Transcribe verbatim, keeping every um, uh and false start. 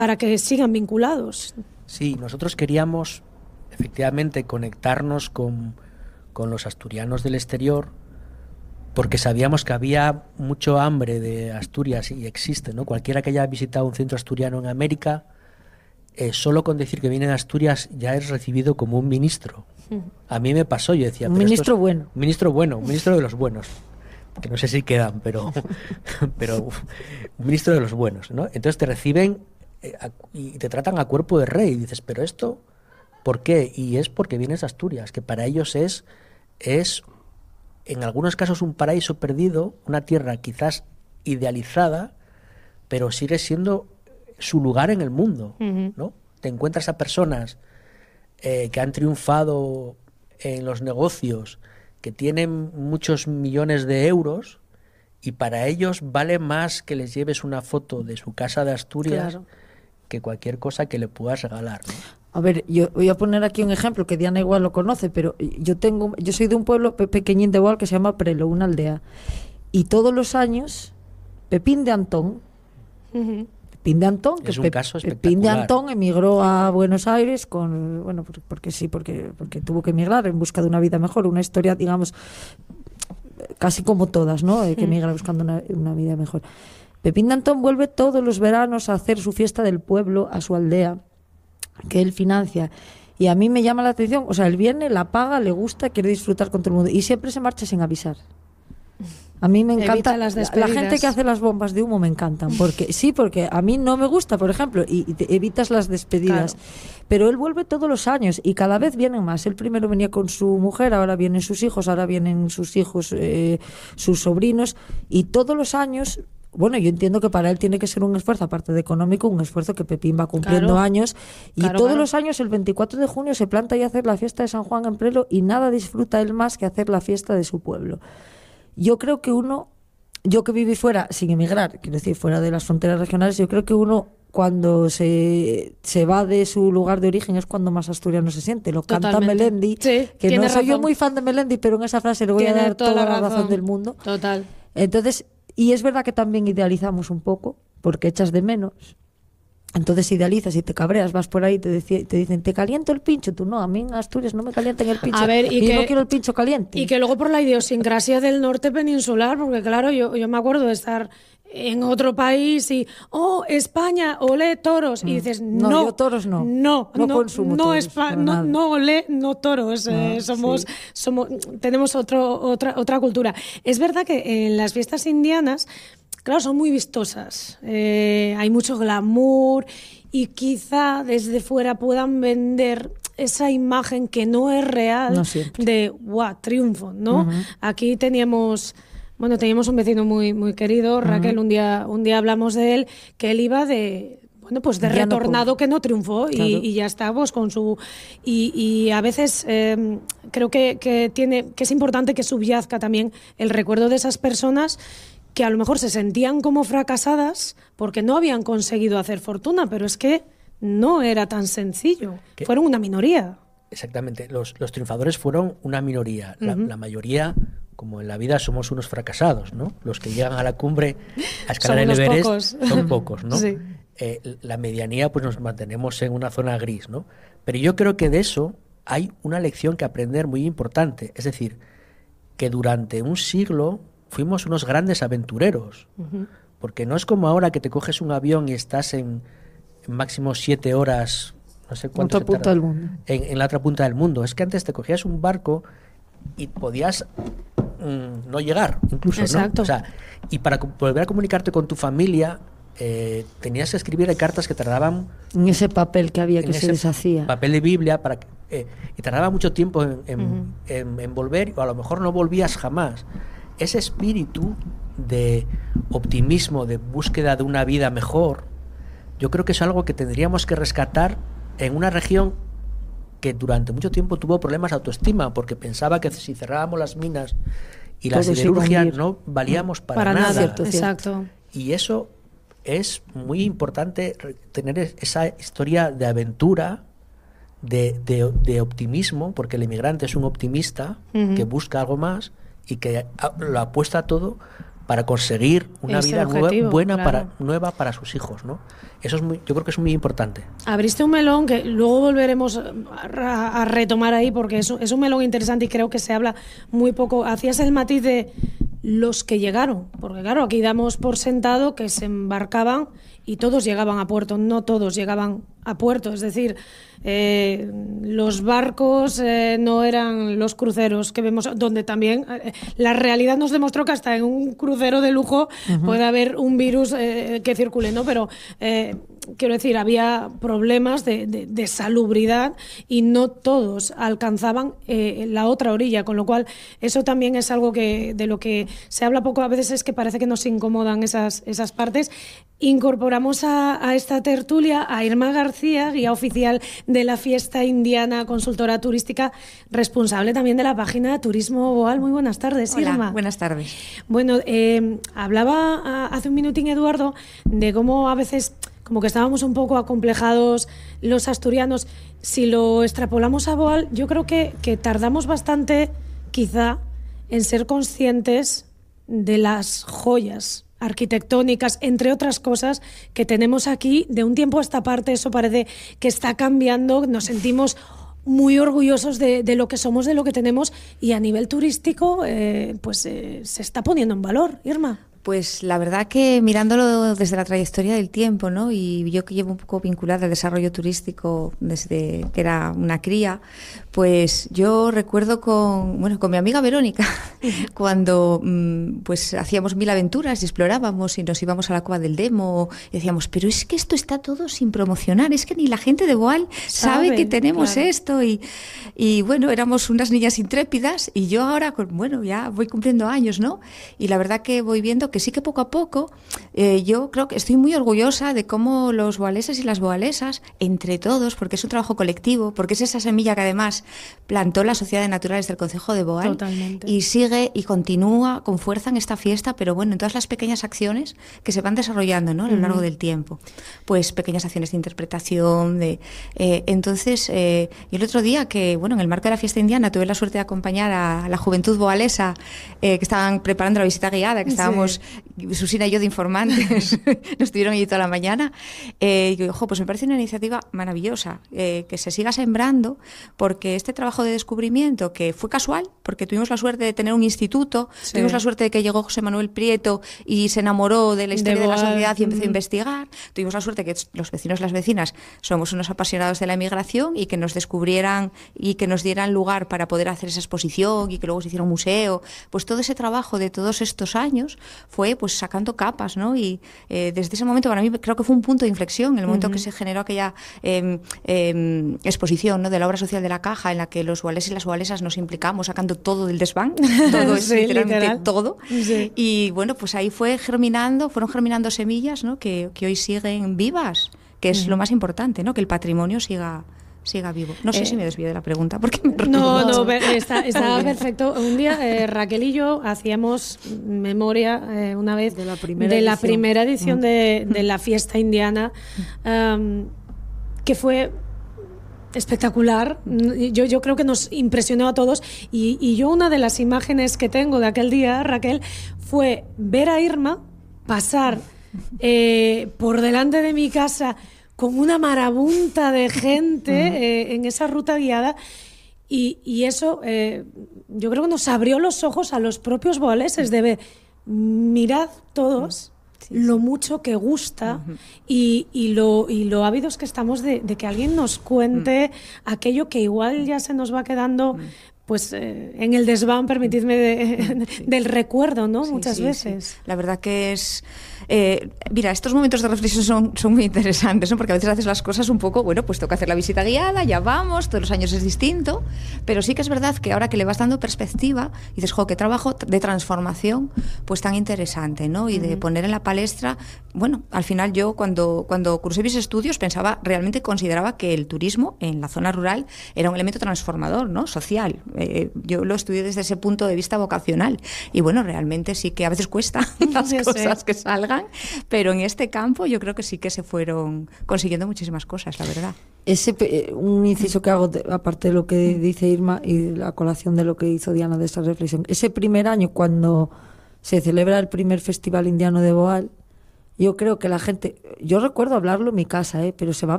para que sigan vinculados. Sí, nosotros queríamos efectivamente conectarnos con, con los asturianos del exterior, porque sabíamos que había mucho hambre de Asturias y existe, ¿no? Cualquiera que haya visitado un centro asturiano en América, eh, solo con decir que viene de Asturias ya es recibido como un ministro. A mí me pasó, yo decía... Un pero ministro es, bueno. Un ministro bueno, un ministro de los buenos. Que no sé si quedan, pero, pero un ministro de los buenos, ¿no? Entonces te reciben eh, a, y te tratan a cuerpo de rey. Y dices, ¿pero esto por qué? Y es porque vienes a Asturias, que para ellos es, es en algunos casos un paraíso perdido, una tierra quizás idealizada, pero sigue siendo su lugar en el mundo, uh-huh. ¿no? Te encuentras a personas eh, que han triunfado en los negocios, que tienen muchos millones de euros, y para ellos vale más que les lleves una foto de su casa de Asturias, claro, que cualquier cosa que le puedas regalar, ¿no? A ver, yo voy a poner aquí un ejemplo que Diana igual lo conoce, pero yo tengo, yo soy de un pueblo pe- pequeñín de igual que se llama Prelo, una aldea, y todos los años Pepín de Antón, uh-huh. Pepín de Antón, que es un Pe- caso Pepín de Antón emigró a Buenos Aires con, bueno, porque sí, porque porque tuvo que emigrar en busca de una vida mejor, una historia, digamos, casi como todas, ¿no? Que emigran buscando una, una vida mejor. Pepín de Antón vuelve todos los veranos a hacer su fiesta del pueblo a su aldea, que él financia. Y a mí me llama la atención, o sea, él viene, la paga, le gusta, quiere disfrutar con todo el mundo, y siempre se marcha sin avisar. A mí me encanta las la, la gente que hace las bombas de humo, me encantan, porque sí, porque a mí no me gusta, por ejemplo, y, y te evitas las despedidas, claro. Pero él vuelve todos los años y cada vez vienen más. Él primero venía con su mujer, ahora vienen sus hijos, ahora vienen sus hijos, eh, sus sobrinos, y todos los años. Bueno, yo entiendo que para él tiene que ser un esfuerzo, aparte de económico, un esfuerzo que Pepín va cumpliendo claro, años. Y claro, todos claro. los años, el veinticuatro de junio, se planta y hacer la fiesta de San Juan en Prelo, y nada disfruta él más que hacer la fiesta de su pueblo. Yo creo que uno, yo que viví fuera, sin emigrar, quiero decir, fuera de las fronteras regionales, yo creo que uno, cuando se, se va de su lugar de origen, es cuando más asturiano se siente. Lo canta Totalmente. Melendi, sí, que no soy razón. Yo muy fan de Melendi, pero en esa frase le voy tiene a dar toda, toda la razón. razón del mundo. Total. Entonces, y es verdad que también idealizamos un poco, porque echas de menos. Entonces idealizas y te cabreas, vas por ahí y te, deci- te dicen, te caliento el pincho. Tú, no, a mí en Asturias no me calientan el pincho. A ver, y, y que, no quiero el pincho caliente. Y que luego por la idiosincrasia del norte peninsular, porque claro, yo, yo me acuerdo de estar en otro país y, oh, España, olé, toros. Mm. Y dices, no, no, yo toros no. No, no, no consumo no, toros, espa- no, no, olé, no toros. Ah, eh, somos, sí. somos, tenemos otro, otra, otra cultura. Es verdad que en las fiestas indianas, claro, son muy vistosas. Eh, hay mucho glamour y quizá desde fuera puedan vender esa imagen que no es real no de guau, triunfo, ¿no? Uh-huh. Aquí teníamos, bueno, teníamos un vecino muy muy querido, uh-huh. Raquel, un día un día hablamos de él, que él iba de bueno, pues de ya retornado no que no triunfó, claro. y, y ya estamos con su y, y a veces eh, creo que, que tiene que es importante que subyazca también el recuerdo de esas personas que a lo mejor se sentían como fracasadas porque no habían conseguido hacer fortuna, pero es que no era tan sencillo. ¿Qué? Fueron una minoría. Exactamente. Los, los triunfadores fueron una minoría. La, uh-huh. la mayoría, como en la vida, somos unos fracasados, ¿no? Los que llegan a la cumbre a escalar el Everest pocos. son pocos, ¿no? Sí. Eh, la medianía, pues nos mantenemos en una zona gris, ¿no? Pero yo creo que de eso hay una lección que aprender muy importante. Es decir, que durante un siglo fuimos unos grandes aventureros, uh-huh. porque no es como ahora que te coges un avión y estás en, en máximo siete horas, no sé cuánto otra punta del mundo. En, en la otra punta del mundo. Es que antes te cogías un barco y podías mm, no llegar, incluso, Exacto. ¿no? O sea, y para volver a comunicarte con tu familia eh, tenías que escribir cartas que tardaban en ese papel que había que se deshacía, papel de Biblia, para eh, y tardaba mucho tiempo en, en, uh-huh. en, en volver, o a lo mejor no volvías jamás. Ese espíritu de optimismo, de búsqueda de una vida mejor, yo creo que es algo que tendríamos que rescatar en una región que durante mucho tiempo tuvo problemas de autoestima, porque pensaba que si cerrábamos las minas y la siderurgia no valíamos para, para nada. nada. Cierto, exacto. Y eso es muy importante, tener esa historia de aventura, de, de, de optimismo, porque el inmigrante es un optimista uh-huh. que busca algo más y que lo apuesta todo para conseguir una Ese vida objetivo, nueva, buena claro. para, nueva para sus hijos, ¿no? Eso es muy, yo creo que es muy importante. Abriste un melón que luego volveremos a, a retomar ahí porque es, es un melón interesante y creo que se habla muy poco. Hacías el matiz de los que llegaron, porque claro, aquí damos por sentado que se embarcaban y todos llegaban a puerto, no todos llegaban a puerto, es decir, eh, los barcos eh, no eran los cruceros que vemos, donde también eh, la realidad nos demostró que hasta en un crucero de lujo uh-huh. puede haber un virus eh, que circule, ¿no? Pero eh, quiero decir, había problemas de, de, de salubridad y no todos alcanzaban eh, la otra orilla, con lo cual eso también es algo que de lo que se habla poco a veces, es que parece que nos incomodan esas, esas partes. Incorporamos a, a esta tertulia a Irma García, guía oficial de la Fiesta Indiana, consultora turística, responsable también de la página Turismo Boal. Muy buenas tardes, Hola, Irma. Buenas tardes. Bueno, eh, hablaba hace un minutín Eduardo de cómo a veces como que estábamos un poco acomplejados los asturianos. Si lo extrapolamos a Boal, yo creo que, que tardamos bastante, quizá, en ser conscientes de las joyas arquitectónicas, entre otras cosas, que tenemos aquí de un tiempo a esta parte. Eso parece que está cambiando, nos sentimos muy orgullosos de, de lo que somos, de lo que tenemos, y a nivel turístico eh, pues eh, se está poniendo en valor, Irma. Pues la verdad que mirándolo desde la trayectoria del tiempo, ¿no? Y yo que llevo un poco vinculada al desarrollo turístico desde que era una cría, pues yo recuerdo con, bueno, con mi amiga Verónica, cuando pues hacíamos mil aventuras y explorábamos y nos íbamos a la Cueva del Demo y decíamos, pero es que esto está todo sin promocionar, es que ni la gente de Boal sabe, sabe que tenemos claro. esto y, y bueno, éramos unas niñas intrépidas y yo ahora, bueno, ya voy cumpliendo años, ¿no? Y la verdad que voy viendo que sí que poco a poco eh, yo creo que estoy muy orgullosa de cómo los boaleses y las boalesas, entre todos, porque es un trabajo colectivo, porque es esa semilla que además plantó la Sociedad de Naturales del Concejo de Boal. Totalmente. Y sigue y continúa con fuerza en esta fiesta, pero bueno, en todas las pequeñas acciones que se van desarrollando, ¿no? A lo largo uh-huh. del tiempo. Pues pequeñas acciones de interpretación, de eh, entonces, eh, y el otro día que, bueno, en el marco de la Fiesta Indiana tuve la suerte de acompañar a la juventud boalesa eh, que estaban preparando la visita guiada, que estábamos sí. Susina y yo de informantes, nos estuvieron allí toda la mañana. Eh, y ojo, pues me parece una iniciativa maravillosa, eh, que se siga sembrando, porque este trabajo de descubrimiento, que fue casual, porque tuvimos la suerte de tener un instituto, sí. tuvimos la suerte de que llegó José Manuel Prieto y se enamoró de la historia de, de la sociedad y empezó mm. a investigar. Tuvimos la suerte que los vecinos y las vecinas somos unos apasionados de la emigración y que nos descubrieran y que nos dieran lugar para poder hacer esa exposición y que luego se hiciera un museo. Pues todo ese trabajo de todos estos años fue pues sacando capas, ¿no? Y eh, desde ese momento para mí creo que fue un punto de inflexión, el momento uh-huh. que se generó aquella eh, eh, exposición, ¿no? De la obra social de la Caja, en la que los boaleses y las boalesas nos implicamos sacando todo del desván, todo es sí, literalmente literal. todo. Sí. Y bueno, pues ahí fue germinando, fueron germinando semillas, ¿no? Que, que hoy siguen vivas, que es uh-huh. lo más importante, ¿no? Que el patrimonio siga siga vivo. No sé eh, si me desvío de la pregunta porque me No, no, está, está perfecto. Un día eh, Raquel y yo hacíamos memoria eh, una vez de la primera de edición, la primera edición mm. de, de la Fiesta Indiana, um, que fue espectacular. Yo, yo creo que nos impresionó a todos y, y yo una de las imágenes que tengo de aquel día, Raquel, fue ver a Irma pasar eh, por delante de mi casa con una marabunta de gente uh-huh. eh, en esa ruta guiada y, y eso eh, yo creo que nos abrió los ojos a los propios boaleses de ver, mirad todos sí, lo sí. mucho que gusta uh-huh. y, y, lo, y lo ávidos que estamos de, de que alguien nos cuente uh-huh. aquello que igual ya se nos va quedando uh-huh. pues eh, en el desván, permitidme, de, sí. del recuerdo, ¿no? Sí, Muchas sí, veces. Sí. La verdad que es... Eh, mira, estos momentos de reflexión son, son muy interesantes, ¿no? Porque a veces haces las cosas un poco, bueno, pues toca hacer la visita guiada, ya vamos, todos los años es distinto, pero sí que es verdad que ahora que le vas dando perspectiva y dices, jo, qué trabajo de transformación pues tan interesante, ¿no? Y de uh-huh. poner en la palestra, bueno, al final yo cuando, cuando cursé mis estudios pensaba, realmente consideraba que el turismo en la zona rural era un elemento transformador, ¿no? Social. Eh, yo lo estudié desde ese punto de vista vocacional y bueno, realmente sí que a veces cuesta las sí, cosas sí. que salgan, pero en este campo yo creo que sí que se fueron consiguiendo muchísimas cosas, la verdad. Ese un inciso que hago, de, aparte de lo que dice Irma y la colación de lo que hizo Diana de esta reflexión, ese primer año cuando se celebra el primer Festival Indiano de Boal. Yo creo que la gente, yo recuerdo hablarlo en mi casa, ¿eh? Pero se va